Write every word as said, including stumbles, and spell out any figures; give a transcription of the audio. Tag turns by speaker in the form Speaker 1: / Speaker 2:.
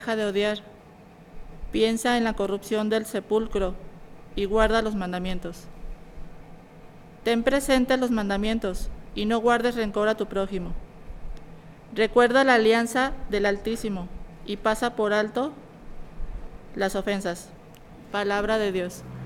Speaker 1: Deja de odiar. Piensa en la corrupción del sepulcro y guarda los mandamientos. Ten presentes los mandamientos y no guardes rencor a tu prójimo. Recuerda la alianza del Altísimo y pasa por alto las ofensas. Palabra de Dios.